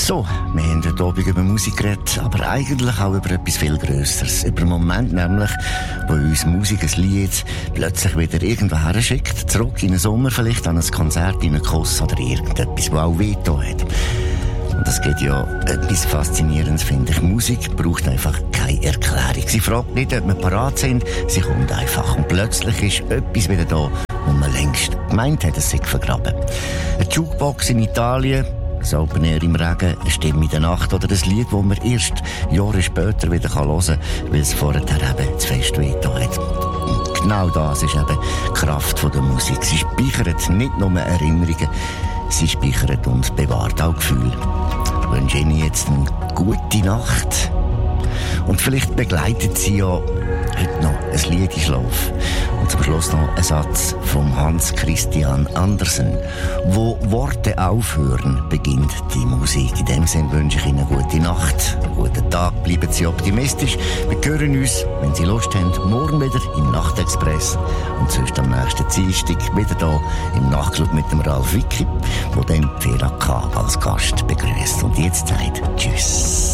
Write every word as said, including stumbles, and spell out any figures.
So, wir haben heute Abend über Musik geredet, aber eigentlich auch über etwas viel Grösseres. Über einen Moment nämlich, wo uns Musik ein Lied plötzlich wieder irgendwo her schickt, zurück in den Sommer vielleicht, an ein Konzert, in einen Kuss oder irgendetwas, das auch wehgetan hat. Und das geht ja etwas Faszinierendes, finde ich. Musik braucht einfach keine Erklärung. Sie fragt nicht, ob wir parat sind, sie kommt einfach. Und plötzlich ist etwas wieder da, wo man längst gemeint hat, es sei vergraben. Eine Jukebox in Italien, ein Open Air im Regen, eine Stimme in der Nacht oder ein Lied, das man erst Jahre später wieder hören kann, weil es vorher eben zu fest wehgetan hat. Und genau das ist eben die Kraft der Musik. Sie speichert nicht nur Erinnerungen, sie speichert und bewahrt auch Gefühle. Ich wünsche Ihnen jetzt eine gute Nacht. Und vielleicht begleitet Sie ja heute noch ein Lied in Schlaf. Und zum Schluss noch ein Satz von Hans Christian Andersen. Wo Worte aufhören, beginnt die Musik. In dem Sinne wünsche ich Ihnen eine gute Nacht, einen guten Tag. Bleiben Sie optimistisch. Wir hören uns, wenn Sie Lust haben, morgen wieder im Nachtexpress. Und sonst am nächsten Dienstag wieder hier im Nachtclub mit dem Ralf Wicki, der dann Fela K. als Gast begrüßt. Und jetzt sagt Tschüss.